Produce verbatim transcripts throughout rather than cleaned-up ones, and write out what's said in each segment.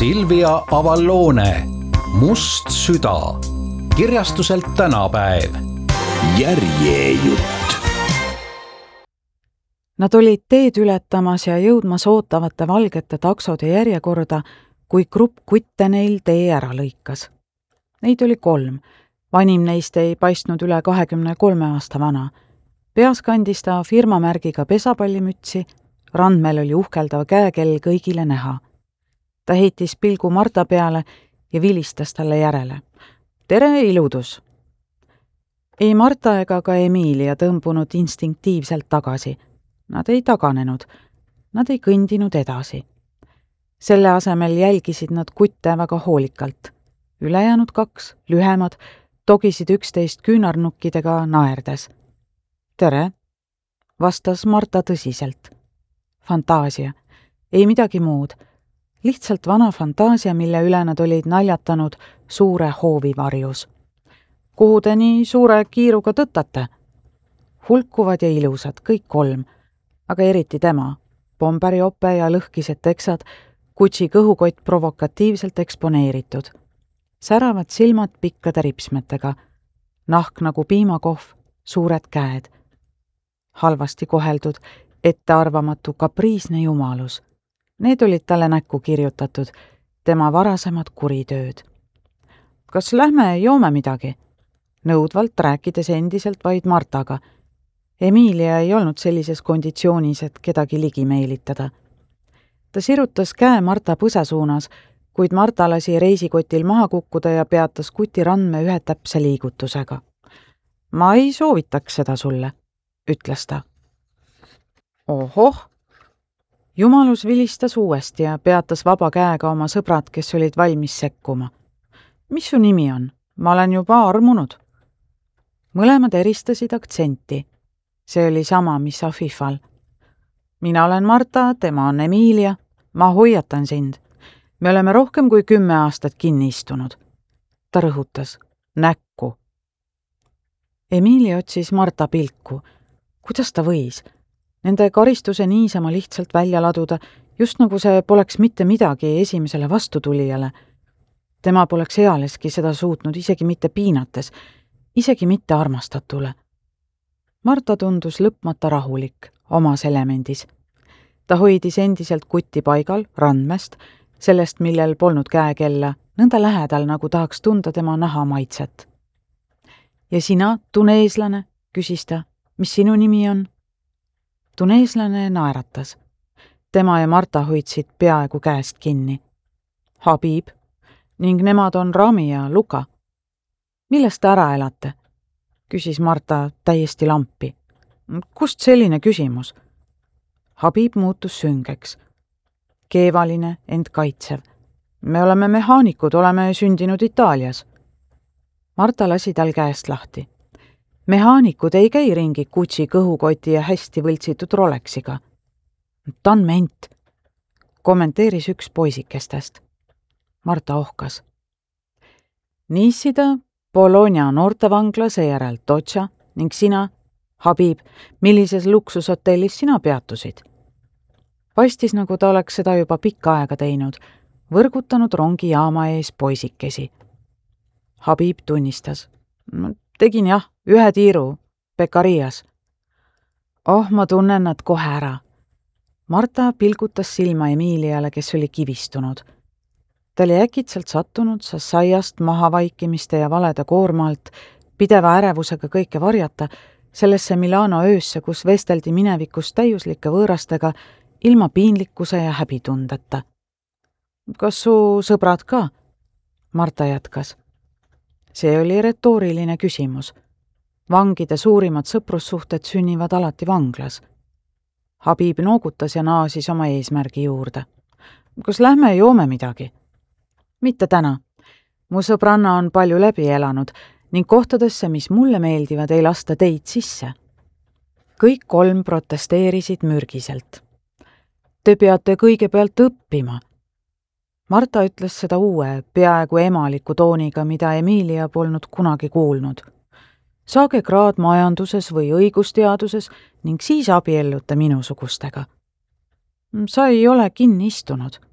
Silvia Avallone, Must süda, kirjastuselt Tänapäev. Järjejutt. Nad olid teed ületamas ja jõudmas ootavate valgete taksode järjekorda, kui grupp kutte neil tee ära lõikas. Neid oli kolm. Vanim neist ei paistnud üle kahekümne kolme aasta vana. Peas kandis ta firmamärgiga pesapallimütsi, randmel oli uhkeldav käekell kõigile näha. Ta heitis pilgu Marta peale ja vilistas talle järele. Tere, iludus! Ei Marta ega ka Emilia tõmbunud instinktiivselt tagasi. Nad ei taganenud, nad ei kõndinud edasi. Selle asemel jälgisid nad kutte väga hoolikalt. Ülejäänud kaks, lühemad, togisid üksteist küünarnukkidega naerdes. Tere, vastas Marta tõsiselt. Fantaasia, ei midagi muud. Lihtsalt vana fantaasia, mille üle nad olid naljatanud suure hoovi varjus. Kuhu te nii suure kiiruga tõttate? Hulkuvad ja ilusad, kõik kolm, aga eriti tema, Bomberi ope ja lõhkised teksad, kutsi kõhukott provokatiivselt eksponeeritud. Säravad silmad pikkade ripsmetega, nahk nagu piimakohv, suured käed. Halvasti koheldud, ettearvamatu kapriisne jumalus. Need olid talle näkku kirjutatud, tema varasemad kuritööd. Kas lähme joome midagi? Nõudvalt rääkides endiselt vaid Martaga. Emilia ei olnud sellises konditsioonis, et kedagi ligi meelitada. Ta sirutas käe Marta põsa suunas, kuid Marta lasi reisikotil maha kukkuda ja peatas kuti randme ühe täpse liigutusega. Ma ei soovitaks seda sulle, ütles ta. Ohoh! Jumalus vilistas uuesti ja peatas vaba käega oma sõbrad, kes olid valmis sekkuma. Mis su nimi on? Ma olen juba armunud. Mõlemad eristasid aktsenti. See oli sama, mis Afifal. Mina olen Marta, tema on Emilia. Ma hoiatan sind. Me oleme rohkem kui kümme aastat kinni istunud. Ta rõhutas. Näkku. Emilia otsis Marta pilku. Kuidas ta võis? Nende karistuse niisama lihtsalt välja laduda, just nagu see poleks mitte midagi esimesele vastutulijale. Tema poleks ealeski seda suutnud isegi mitte piinates, isegi mitte armastatule. Marta tundus lõpmata rahulik, omas elemendis. Ta hoidis endiselt kuti paigal, randmest, sellest, millel polnud käekella, nõnda lähedal, nagu tahaks tunda tema naha maitset. Ja sina, tuneeslane, küsis ta, mis sinu nimi on? Tuneeslane naeratas. Tema ja Marta hoidsid peaaegu käest kinni. Habib, ning nemad on Rami ja Luka. Millest te ära elate? Küsis Marta täiesti lampi. Kust selline küsimus? Habib muutus süngeks. Keevaline, ent kaitsev. Me oleme mehaanikud, oleme sündinud Itaalias. Marta lasi tal käest lahti. Mehaanikud ei käi ringi kutsi kõhukoti ja hästi võltsitud Rolexiga. Ta on ment, kommenteeris üks poisikestest. Marta ohkas. Niissida, Bologna noortevangla, seejärel Totša ning sina, Habib, millises luksushotellis sina peatusid? Paistis, nagu ta oleks seda juba pikka aega teinud, võrgutanud rongi jaama ees poisikesi. Habib tunnistas. Tegin jah, ühe tiiru, Pekarias. Oh, ma tunnen nad kohe ära. Marta pilgutas silma Emiliale, kes oli kivistunud. Ta oli äkitselt sattunud sassaiast mahavaikimiste ja valede koormalt, pideva ärevusega kõike varjata, sellesse Milano öösse, kus vesteldi minevikus täiuslike võõrastega, ilma piinlikkuse ja häbitundeta. Kas su sõbrad ka? Marta jätkas. See oli retooriline küsimus. Vangide suurimad sõprussuhted sünnivad alati vanglas. Habib noogutas ja naasis oma eesmärgi juurde. Kas lähme joome midagi? Mitte täna. Mu sõbranna on palju läbi elanud ning kohtadesse, mis mulle meeldivad, ei lasta teid sisse. Kõik kolm protesteerisid mürgiselt. Te peate kõigepealt õppima. Marta ütles seda uue, peaaegu emaliku tooniga, mida Emilia polnud kunagi kuulnud. Saage kraad majanduses või õigusteaduses ning siis abiellute minusugustega. Sa ei ole kinni istunud.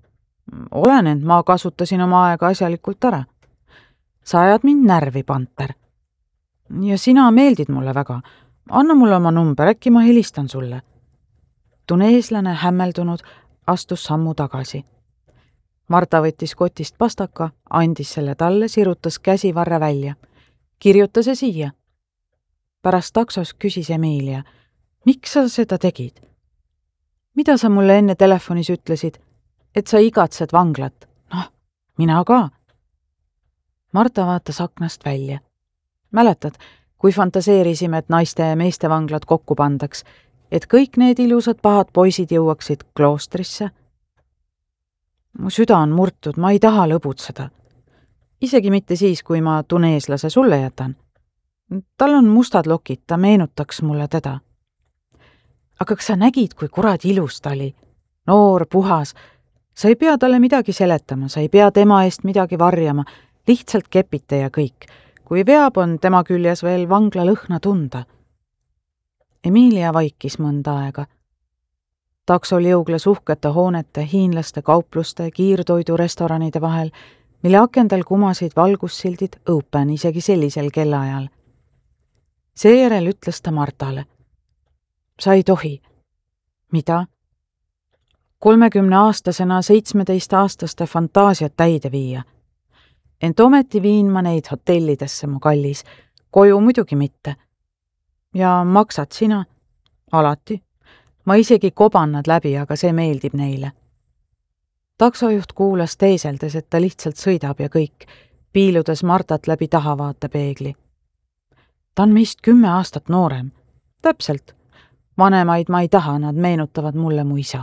olen, ent ma kasutasin oma aega asjalikult ära. Sa ajad mind närvi, Panter. Ja sina meeldid mulle väga. Anna mulle oma number, äkki ma helistan sulle. Tuneeslane hämmeldunud astus sammu tagasi. Marta võttis kotist pastaka, andis selle talle, sirutas käsivarre välja. Kirjuta see siia. Pärast taksos küsis Emilia, miks sa seda tegid? Mida sa mulle enne telefonis ütlesid, et sa igatsed vanglat? Noh, mina ka. Marta vaatas aknast välja. Mäletad, kui fantaseerisime, et naiste ja meeste vanglad kokku pandaks, et kõik need ilusad pahad poisid jõuaksid kloostrisse? Mu süda on murtud, ma ei taha lõbutseda. Isegi mitte siis, kui ma tuneeslase sulle jätan. Tal on mustad lokid, ta meenutaks mulle teda. Aga kas sa nägid, kui kurad ilus ta oli? Noor, puhas. Sa ei pea talle midagi seletama, sa ei pea tema eest midagi varjama, lihtsalt kepite ja kõik. Kui veab, on tema küljes veel vangla lõhna tunda. Emilia vaikis mõnda aega. Taksol jõugles uhkete hoonete, hiinlaste kaupluste, kiirtoidurestoranide vahel, mille akendel kumasid valgussildid open isegi sellisel kellaajal. Seejärel ütles ta Martale. Sa ei tohi. Mida? kolmekümne aastasena seitsmeteist aastaste fantaasiat täide viia. Ent ometi viin ma neid hotellidesse, mu kallis. Koju muidugi mitte. Ja maksad sina? Alati. Ma isegi koban nad läbi, aga see meeldib neile. Taksojuht kuulas teeseldes, et ta lihtsalt sõidab ja kõik, piiludes Martat läbi tahavaatepeegli. Ta on meist kümme aastat noorem. Täpselt. Vanemaid ma ei taha, nad meenutavad mulle mu isa.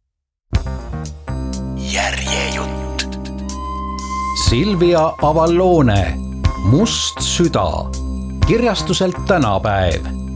Järjejutt. Silvia Avallone, Must süda. Kirjastuselt Tänapäev.